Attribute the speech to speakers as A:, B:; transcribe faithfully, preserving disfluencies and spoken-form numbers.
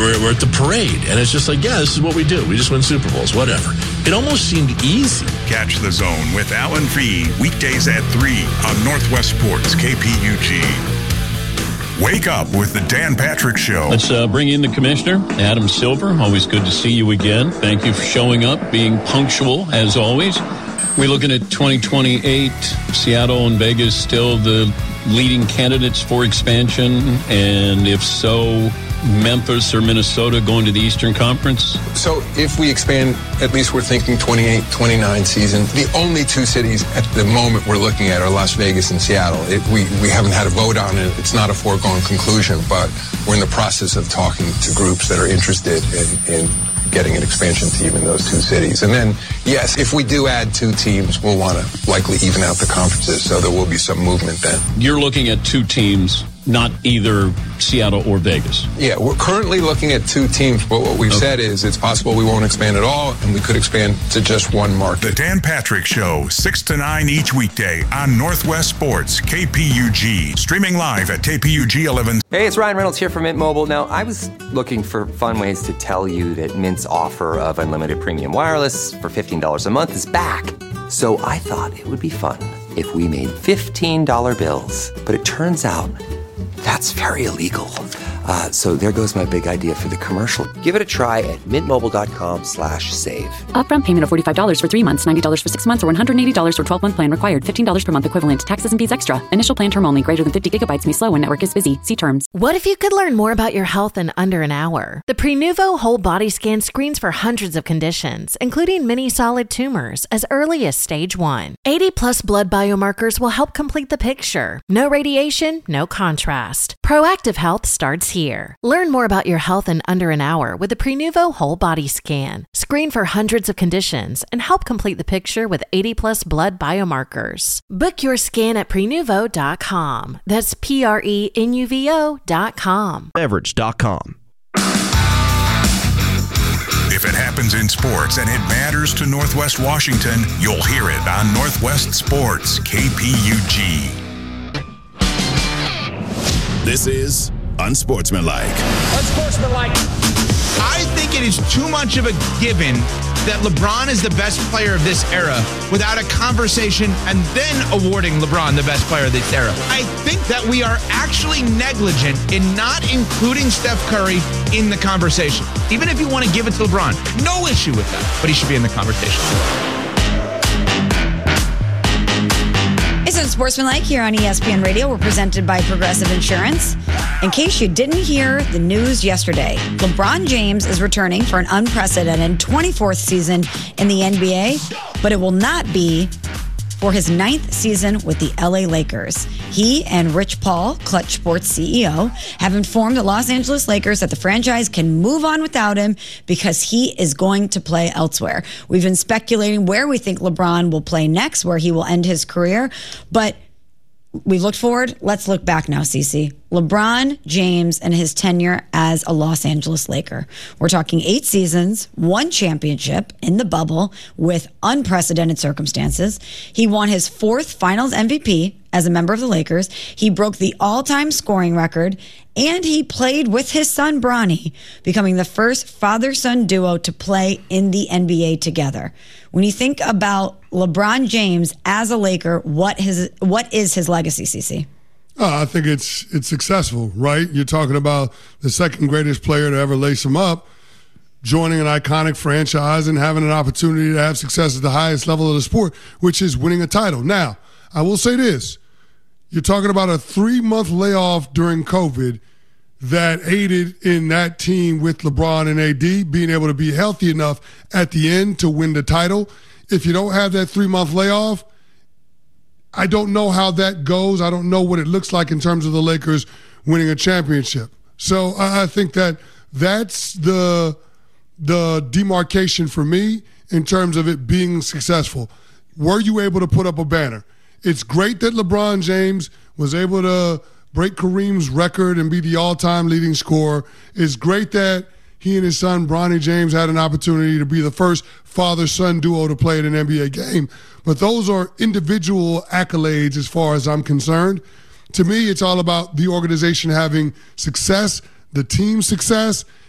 A: we're, we're at the parade, and it's just like, yeah, this is what we do. We just win Super Bowls, whatever. It almost seemed easy.
B: Catch The Zone with Alan Fee weekdays at three on Northwest Sports K P U G. Wake up with the Dan Patrick Show.
C: Let's uh, bring in the commissioner, Adam Silver. Always good to see you again. Thank you for showing up, being punctual as always. We're looking at twenty twenty-eight. Seattle and Vegas still the leading candidates for expansion, and if so, Memphis or Minnesota going to the Eastern Conference?
D: So if we expand, at least we're thinking twenty-eight twenty-nine season. The only two cities at the moment we're looking at are Las Vegas and Seattle. It, we, we haven't had a vote on it. It's not a foregone conclusion, but we're in the process of talking to groups that are interested in, in getting an expansion team in those two cities. And then, yes, if we do add two teams, we'll want to likely even out the conferences, so there will be some movement then.
C: You're looking at two teams, not either Seattle or Vegas.
D: Yeah, we're currently looking at two teams, but what we've okay. said is it's possible we won't expand at all, and we could expand to just one market.
B: The Dan Patrick Show, six to nine each weekday on Northwest Sports, K P U G. Streaming live at K P U G eleven.
E: Hey, it's Ryan Reynolds here from Mint Mobile. Now, I was looking for fun ways to tell you that Mint's offer of unlimited premium wireless for fifteen dollars a month is back. So I thought it would be fun if we made fifteen dollar bills. But it turns out that's very illegal. Uh, so there goes my big idea for the commercial. Give it a try at mintmobile.com slash save.
F: Upfront payment of forty-five dollars for three months, ninety dollars for six months, or one hundred eighty dollars for twelve-month plan required. fifteen dollars per month equivalent. Taxes and fees extra. Initial plan term only. Greater than fifty gigabytes may slow when network is busy. See terms.
G: What if you could learn more about your health in under an hour? The Prenuvo Whole Body Scan screens for hundreds of conditions, including many solid tumors, as early as stage one. eighty plus blood biomarkers will help complete the picture. No radiation, no contrast. Proactive health starts here. Learn more about your health in under an hour with the Prenuvo Whole Body Scan. Screen for hundreds of conditions and help complete the picture with eighty plus blood biomarkers. Book your scan at prenuvo dot com. That's P R E N U V O dot com.
H: Beverage dot com.
B: If it happens in sports and it matters to Northwest Washington, you'll hear it on Northwest Sports, K P U G.
I: This is Unsportsmanlike.
J: Unsportsmanlike. I think it is too much of a given that LeBron is the best player of this era without a conversation and then awarding LeBron the best player of this era. I think that we are actually negligent in not including Steph Curry in the conversation. Even if you want to give it to LeBron, no issue with that, but he should be in the conversation.
K: It's Unsportsmanlike here on E S P N Radio. We're presented by Progressive Insurance. In case you didn't hear the news yesterday, LeBron James is returning for an unprecedented twenty-fourth season in the N B A, but it will not be for his ninth season with the L A Lakers. He and Rich Paul, Clutch Sports C E O, have informed the Los Angeles Lakers that the franchise can move on without him because he is going to play elsewhere. We've been speculating where we think LeBron will play next, where he will end his career, but we've looked forward. Let's look back now, Cece. LeBron James and his tenure as a Los Angeles Laker. We're talking eight seasons, one championship in the bubble with unprecedented circumstances. He won his fourth Finals M V P as a member of the Lakers. He broke the all-time scoring record, and he played with his son Bronny, becoming the first father-son duo to play in the N B A together. When you think about LeBron James as a Laker, what his what is his legacy, Cece?
L: Uh, I think it's it's successful, right? You're talking about the second greatest player to ever lace him up, joining an iconic franchise and having an opportunity to have success at the highest level of the sport, which is winning a title. Now, I will say this. You're talking about a three-month layoff during COVID that aided in that team with LeBron and A D being able to be healthy enough at the end to win the title. If you don't have that three-month layoff, I don't know how that goes. I don't know what it looks like in terms of the Lakers winning a championship. So I think that that's the the demarcation for me in terms of it being successful. Were you able to put up a banner? It's great that LeBron James was able to break Kareem's record and be the all-time leading scorer. It's great that he and his son, Bronny James, had an opportunity to be the first father-son duo to play in an N B A game. But those are individual accolades as far as I'm concerned. To me, it's all about the organization having success, the team's success,